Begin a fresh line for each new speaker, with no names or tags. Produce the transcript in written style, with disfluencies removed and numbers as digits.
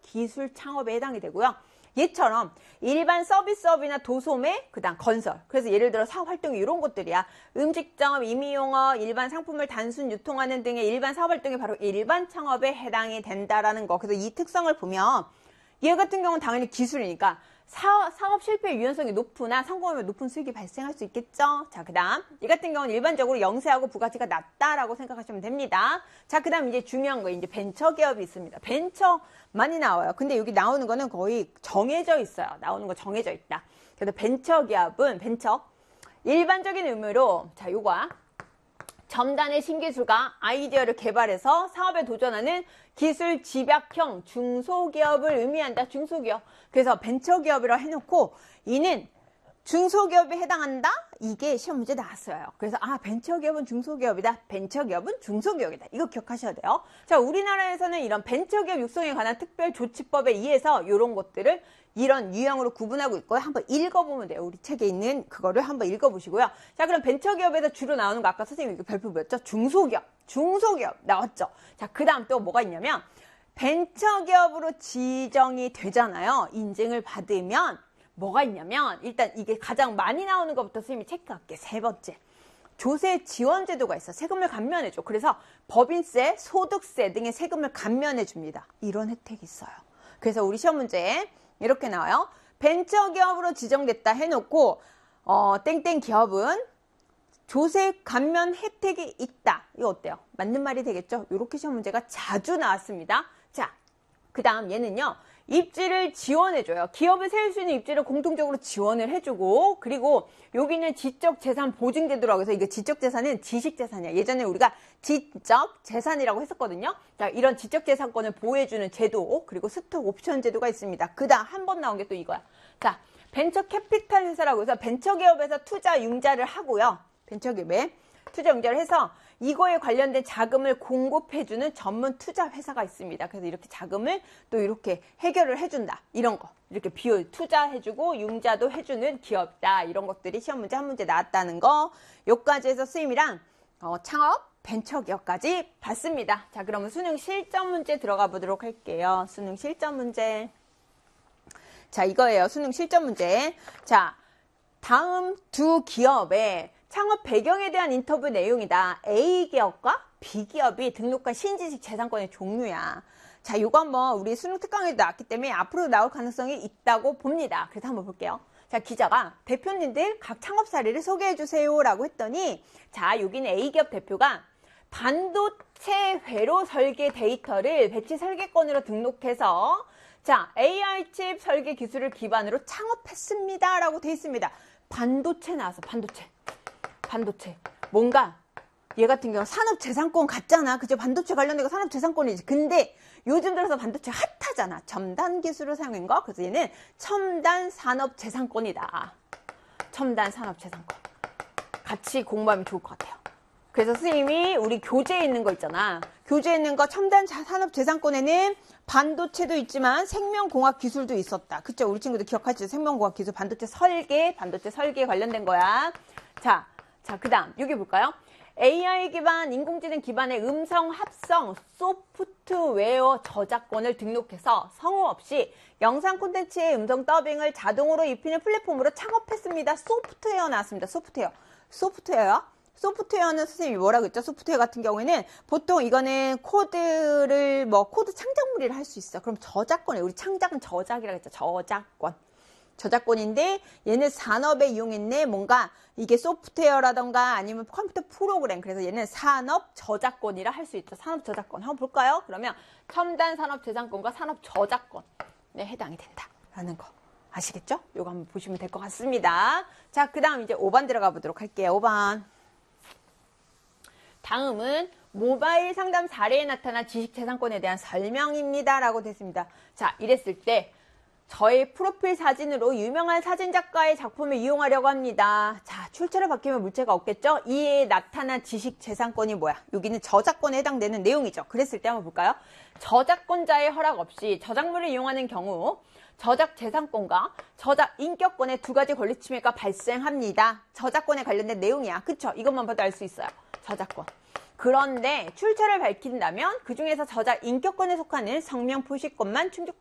기술 창업에 해당이 되고요. 얘처럼 일반 서비스업이나 도소매, 그다음 건설. 그래서 예를 들어 사업 활동이 이런 것들이야. 음식점, 임의용어, 일반 상품을 단순 유통하는 등의 일반 사업 활동이 바로 일반 창업에 해당이 된다라는 거. 그래서 이 특성을 보면 얘 같은 경우는 당연히 기술이니까 사업 실패 유연성이 높으나 성공하면 높은 수익이 발생할 수 있겠죠. 자, 그 다음 얘 같은 경우는 일반적으로 영세하고 부가치가 낮다라고 생각하시면 됩니다. 자, 그 다음 이제 중요한 거 이제 벤처 기업이 있습니다. 벤처 많이 나와요. 근데 여기 나오는 거는 거의 정해져 있어요. 나오는 거 정해져 있다. 그래서 벤처 기업은 벤처 일반적인 의미로 자, 요거 첨단의 신기술과 아이디어를 개발해서 사업에 도전하는 기술 집약형 중소기업을 의미한다. 중소기업. 그래서 벤처기업이라고 해놓고 이는 중소기업에 해당한다? 이게 시험 문제 나왔어요. 그래서 벤처기업은 중소기업이다. 벤처기업은 중소기업이다. 이거 기억하셔야 돼요. 자, 우리나라에서는 이런 벤처기업 육성에 관한 특별조치법에 의해서 이런 것들을 이런 유형으로 구분하고 있고요. 한번 읽어보면 돼요. 우리 책에 있는 그거를 한번 읽어보시고요. 자, 그럼 벤처기업에서 주로 나오는 거 아까 선생님이 이거 별표 뭐였죠? 중소기업 나왔죠. 자, 그 다음 또 뭐가 있냐면 벤처기업으로 지정이 되잖아요. 인증을 받으면 뭐가 있냐면 일단 이게 가장 많이 나오는 것부터 선생님이 체크할게. 세 번째, 조세 지원 제도가 있어. 세금을 감면해줘. 그래서 법인세, 소득세 등의 세금을 감면해줍니다. 이런 혜택이 있어요. 그래서 우리 시험 문제에 이렇게 나와요. 벤처기업으로 지정됐다 해놓고 땡땡 기업은 조세 감면 혜택이 있다. 이거 어때요? 맞는 말이 되겠죠? 이렇게 시험 문제가 자주 나왔습니다. 자, 그 다음 얘는요. 입지를 지원해줘요. 기업을 세울 수 있는 입지를 공통적으로 지원을 해주고, 그리고 여기는 지적재산 보증제도라고 해서 이게 지적재산은 지식재산이야. 예전에 우리가 지적재산이라고 했었거든요. 자, 이런 지적재산권을 보호해주는 제도, 그리고 스톡 옵션 제도가 있습니다. 그 다음 한 번 나온 게 또 이거야. 자, 벤처 캐피탈 회사라고 해서 벤처기업에서 투자 융자를 하고요. 벤처기업에 투자 융자를 해서 이거에 관련된 자금을 공급해주는 전문 투자 회사가 있습니다. 그래서 이렇게 자금을 또 이렇게 해결을 해준다. 이런 거. 이렇게 비율 투자해주고 융자도 해주는 기업이다. 이런 것들이 시험 문제 한 문제 나왔다는 거. 요까지 해서 수임이랑 창업, 벤처기업까지 봤습니다. 자, 그러면 수능 실전 문제 들어가 보도록 할게요. 수능 실전 문제. 자, 이거예요. 수능 실전 문제. 자, 다음 두 기업의 창업 배경에 대한 인터뷰 내용이다. A기업과 B기업이 등록한 신지식 재산권의 종류야. 자, 이거 한번 우리 수능 특강에도 나왔기 때문에 앞으로 나올 가능성이 있다고 봅니다. 그래서 한번 볼게요. 자, 기자가 대표님들 각 창업 사례를 소개해 주세요 라고 했더니, 자, 여기는 A기업 대표가 반도체 회로 설계 데이터를 배치 설계권으로 등록해서 자, AI칩 설계 기술을 기반으로 창업했습니다 라고 돼 있습니다. 반도체 나와서 반도체. 뭔가 얘 같은 경우 산업재산권 같잖아. 그죠? 반도체 관련된 거 산업재산권이지. 근데 요즘 들어서 반도체 핫하잖아. 첨단 기술을 사용한 거. 그래서 얘는 첨단 산업재산권이다. 첨단 산업재산권. 같이 공부하면 좋을 것 같아요. 그래서 선생님이 우리 교재에 있는 거 있잖아. 교재에 있는 거 첨단 산업재산권에는 반도체도 있지만 생명공학 기술도 있었다. 그쵸? 우리 친구들 기억하시죠? 생명공학 기술, 반도체 설계에 관련된 거야. 자, 그 다음 여기 볼까요? AI 기반, 인공지능 기반의 음성 합성 소프트웨어 저작권을 등록해서 성우 없이 영상 콘텐츠의 음성 더빙을 자동으로 입히는 플랫폼으로 창업했습니다. 소프트웨어 나왔습니다. 소프트웨어는 선생님이 뭐라고 했죠? 소프트웨어 같은 경우에는 보통 이거는 코드 창작물이라 할 수 있어. 그럼 저작권에, 우리 창작은 저작이라고 했죠. 저작권인데 얘는 산업에 이용했네. 뭔가 이게 소프트웨어라던가 아니면 컴퓨터 프로그램. 그래서 얘는 산업 저작권이라 할 수 있죠. 산업 저작권 한번 볼까요? 그러면 첨단 산업 재산권과 산업 저작권에 해당이 된다라는 거 아시겠죠? 요거 한번 보시면 될 것 같습니다. 자, 그 다음 이제 5번 들어가 보도록 할게요. 5번. 다음은 모바일 상담 사례에 나타난 지식재산권에 대한 설명입니다 라고 됐습니다. 자, 이랬을 때 저의 프로필 사진으로 유명한 사진작가의 작품을 이용하려고 합니다. 자, 출처를 바뀌면 물체가 없겠죠? 이에 나타난 지식재산권이 뭐야? 여기는 저작권에 해당되는 내용이죠. 그랬을 때 한번 볼까요? 저작권자의 허락 없이 저작물을 이용하는 경우 저작재산권과 저작인격권의 두 가지 권리침해가 발생합니다. 저작권에 관련된 내용이야. 그쵸? 이것만 봐도 알 수 있어요. 저작권. 그런데 출처를 밝힌다면 그 중에서 저작인격권에 속하는 성명 표시권만 충족